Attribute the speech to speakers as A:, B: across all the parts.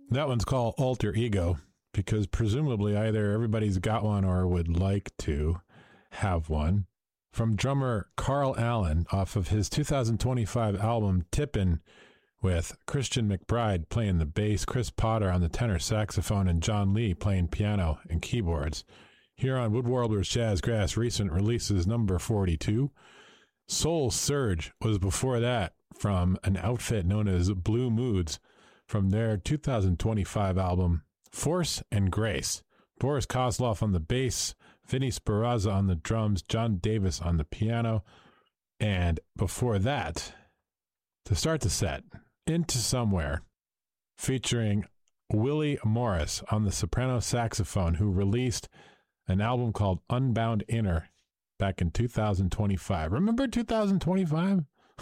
A: That one's called Alter Ego because presumably either everybody's got one or would like to have one. From drummer Carl Allen off of his 2025 album Tippin', with Christian McBride playing the bass, Chris Potter on the tenor saxophone, and John Lee playing piano and keyboards. Here on Woodwarbler's Jazzgrass recent releases number 42. Soul Surge was before that from an outfit known as Blue Moods from their 2025 album Force and Grace. Boris Kozlov on the bass, Vinny Speranza on the drums, John Davis on the piano, and before that, to start the set, Into Somewhere, featuring Willie Morris on the soprano saxophone, who released an album called Unbound Inner back in 2025. Remember 2025?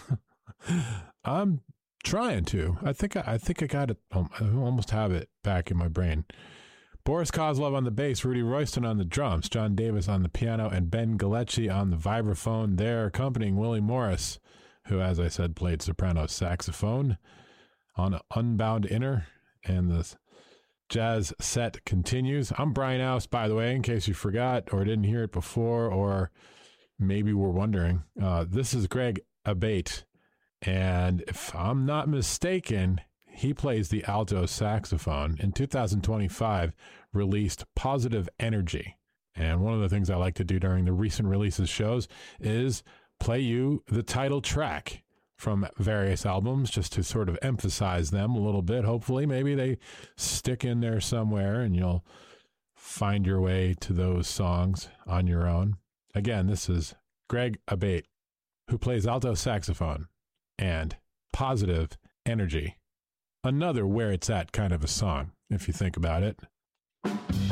A: I'm trying to. I think I got it. I almost have it back in my brain. Boris Kozlov on the bass, Rudy Royston on the drums, John Davis on the piano, and Ben Galecki on the vibraphone. There, accompanying Willie Morris, who, as I said, played soprano saxophone on Unbound Inner. And the jazz set continues. I'm Brian Aus, by the way, in case you forgot or didn't hear it before, or maybe were wondering. This is Greg Abate, and if I'm not mistaken, he plays the alto saxophone. In 2025, released Positive Energy. And one of the things I like to do during the recent releases shows is play you the title track from various albums just to sort of emphasize them a little bit. Hopefully, maybe they stick in there somewhere and you'll find your way to those songs on your own. Again, this is Greg Abate, who plays alto saxophone and Positive Energy. Another Where It's At kind of a song, if you think about it.